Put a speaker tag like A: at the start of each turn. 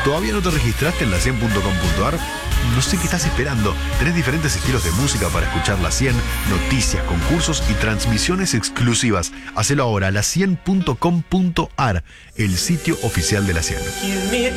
A: ¿Todavía no te registraste en la100.com.ar? No sé qué estás esperando. Tenés diferentes estilos de música para escuchar La 100, noticias, concursos y transmisiones exclusivas. Hacelo ahora, la100.com.ar, el sitio oficial de La 100.